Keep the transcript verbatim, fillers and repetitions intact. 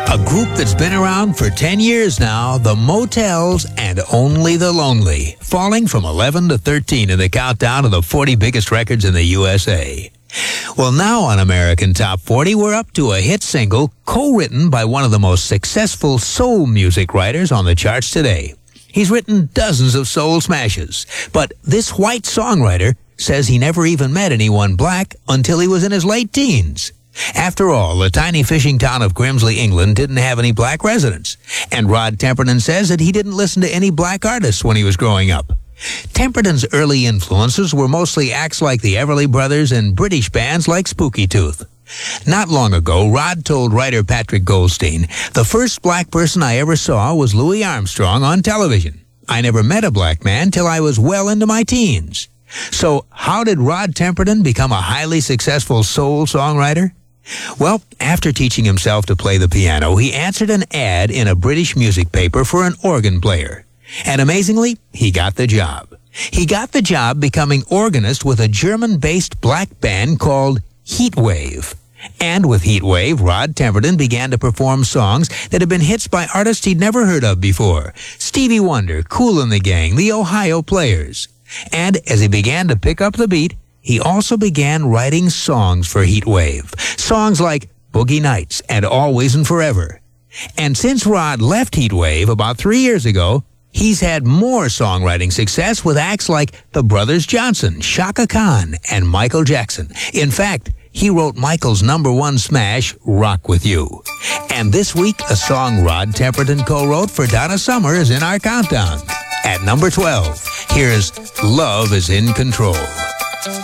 A group that's been around for ten years now, the Motels and Only the Lonely, falling from eleven to thirteen in the countdown of the forty biggest records in the U S A. Well, now on American Top forty, we're up to a hit single co-written by one of the most successful soul music writers on the charts today. He's written dozens of soul smashes, but this white songwriter says he never even met anyone black until he was in his late teens. After all, the tiny fishing town of Grimsley, England didn't have any black residents, and Rod Temperton says that he didn't listen to any black artists when he was growing up. Temperton's early influences were mostly acts like the Everly Brothers and British bands like Spooky Tooth. Not long ago, Rod told writer Patrick Goldstein, "The first black person I ever saw was Louis Armstrong on television. I never met a black man till I was well into my teens." So, how did Rod Temperton become a highly successful soul songwriter? Well, after teaching himself to play the piano, he answered an ad in a British music paper for an organ player. And amazingly, he got the job. He got the job becoming organist with a German-based black band called Heatwave. And with Heatwave, Rod Temperton began to perform songs that had been hits by artists he'd never heard of before. Stevie Wonder, Kool and the Gang, the Ohio Players. And as he began to pick up the beat, he also began writing songs for Heatwave. Songs like Boogie Nights and Always and Forever. And since Rod left Heatwave about three years ago, he's had more songwriting success with acts like the Brothers Johnson, Chaka Khan, and Michael Jackson. In fact, he wrote Michael's number one smash, Rock With You. And this week, a song Rod Temperton co-wrote for Donna Summer is in our countdown. At number twelve, here's Love Is In Control.